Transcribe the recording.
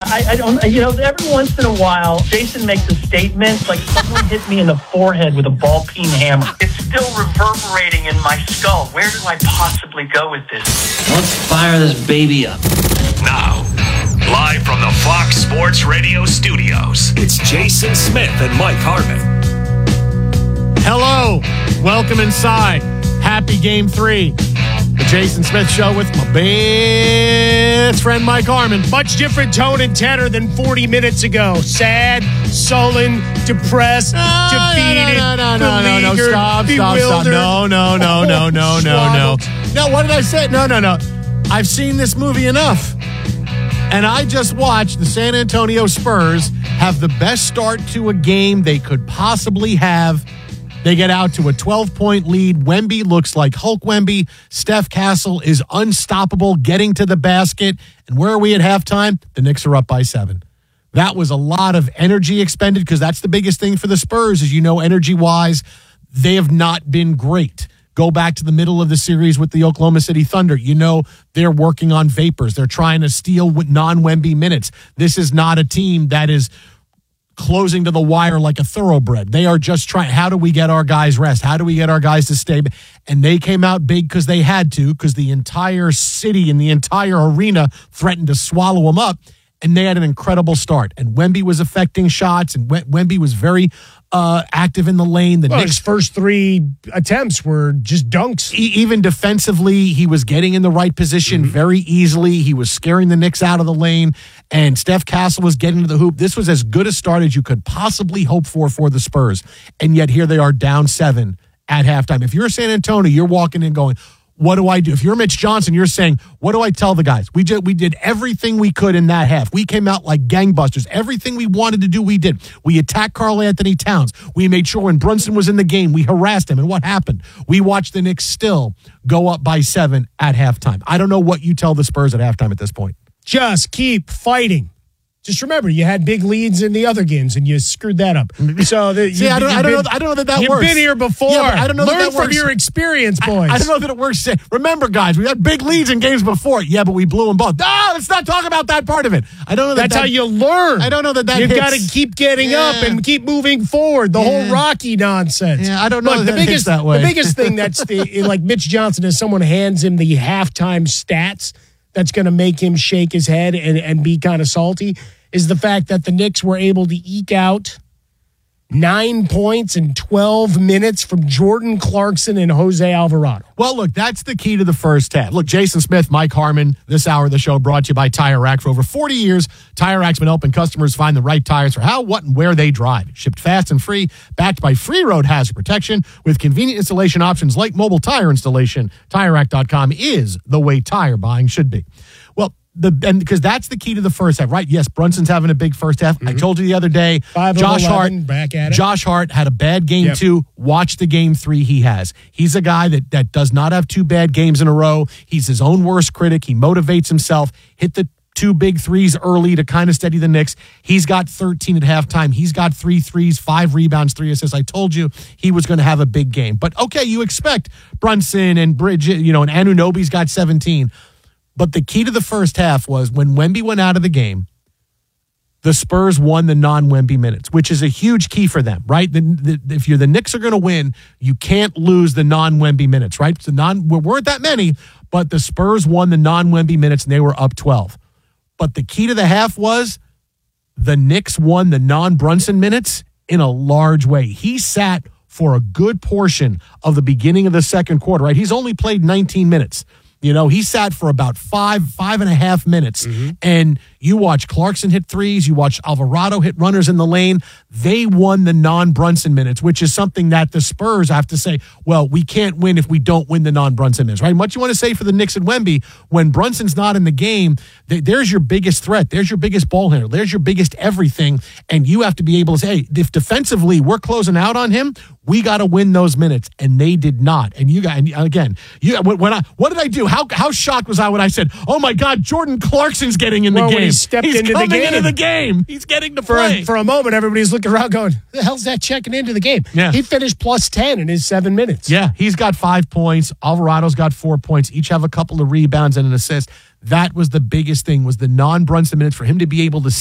I don't, every once in a while, Jason makes a statement like someone hit me in the forehead with a ball-peen hammer. It's still reverberating in my skull. Where do I possibly go with this? Let's fire this baby up. Now, live from the Fox Sports Radio studios, it's Jason Smith and Mike Harmon. Hello. Welcome inside. Happy Game 3. The Jason Smith Show with my best friend Mike Harmon. Much different tone and tenor than 40 minutes ago. Sad, sullen, depressed, defeated, No. Stop. bewildered. No. No, what did I say? No. I've seen this movie enough. And I just watched the San Antonio Spurs have the best start to a game they could possibly have. They get out to a 12-point lead. Wemby looks like Hulk Wemby. Steph Castle is unstoppable, getting to the basket. And where are we at halftime? The Knicks are up by 7. That was a lot of energy expended because that's the biggest thing for the Spurs, as you know, energy-wise. They have not been great. Go back to the middle of the series with the Oklahoma City Thunder. You know, they're working on vapors. They're trying to steal non-Wemby minutes. This is not a team that is closing to the wire like a thoroughbred. They are just trying, how do we get our guys rest? How do we get our guys to stay? And they came out big because they had to, because the entire city and the entire arena threatened to swallow them up. And they had an incredible start. And Wemby was affecting shots, and Wemby was very active in the lane. His first 3 attempts were just dunks. Even defensively, he was getting in the right position very easily. He was scaring the Knicks out of the lane, and Steph Castle was getting to the hoop. This was as good a start as you could possibly hope for the Spurs. And yet here they are down 7 at halftime. If you're San Antonio, you're walking in going, what do I do? If you're Mitch Johnson, you're saying, what do I tell the guys? We did everything we could in that half. We came out like gangbusters. Everything we wanted to do, we did. We attacked Karl Anthony Towns. We made sure when Brunson was in the game, we harassed him. And what happened? We watched the Knicks still go up by 7 at halftime. I don't know what you tell the Spurs at halftime at this point. Just keep fighting. Just remember, you had big leads in the other games, and you screwed that up. So I don't know that works. You've been here before. Yeah, I don't know Learn that from works. your experience, boys. I don't know that it works. Remember, guys, we had big leads in games before. Yeah, but we blew them both. Let's not talk about that part of it. I don't know That's how you learn. I don't know that You've hits. got to keep getting up and keep moving forward. The whole Rocky nonsense. Yeah, I don't know Look, hits that way. The biggest thing that's like Mitch Johnson is someone hands him the halftime stats that's going to make him shake his head and be kind of salty, is the fact that the Knicks were able to eke out 9 points in 12 minutes from Jordan Clarkson and Jose Alvarado. Well, look, that's the key to the first half. Look, Jason Smith, Mike Harmon, this hour of the show brought to you by Tire Rack. For over 40 years, Tire Rack's been helping customers find the right tires for how, what, and where they drive. Shipped fast and free, backed by free road hazard protection with convenient installation options like mobile tire installation. TireRack.com is the way tire buying should be. Well, because that's the key to the first half, right? Yes, Brunson's having a big first half. I told you the other day, 5 of 11, back at it. Josh Hart had a bad game 2. Watch the game 3 he has. He's a guy that does not have 2 bad games in a row. He's his own worst critic. He motivates himself. Hit the 2 big threes early to kind of steady the Knicks. He's got 13 at halftime. He's got 3 threes, 5 rebounds, 3 assists. I told you he was going to have a big game. But okay, you expect Brunson and Bridget, and Anunoby's got 17. But the key to the first half was when Wemby went out of the game, the Spurs won the non-Wemby minutes, which is a huge key for them, right? If you're the Knicks are going to win, you can't lose the non-Wemby minutes, right? Weren't that many, but the Spurs won the non-Wemby minutes and they were up 12. But the key to the half was the Knicks won the non-Brunson minutes in a large way. He sat for a good portion of the beginning of the second quarter, right? He's only played 19 minutes. He sat for about 5.5 minutes, and you watch Clarkson hit threes, you watch Alvarado hit runners in the lane. They won the non-Brunson minutes, which is something that the Spurs have to say, well, we can't win if we don't win the non-Brunson minutes, right? What you want to say for the Knicks and Wemby, when Brunson's not in the game, there's your biggest threat. There's your biggest ball handler. There's your biggest everything, and you have to be able to say, hey, if defensively we're closing out on him, we got to win those minutes, and they did not. And what did I do? How shocked was I when I said, "Oh my God, Jordan Clarkson's getting in the game. When he stepped into the game. He's getting to play." For a moment, everybody's looking around, going, "The hell's that checking into the game?" Yeah. He finished plus 10 in his 7 minutes. Yeah, he's got 5 points. Alvarado's got 4 points. Each have a couple of rebounds and an assist. That was the biggest thing, was the non-Brunson minutes for him to be able to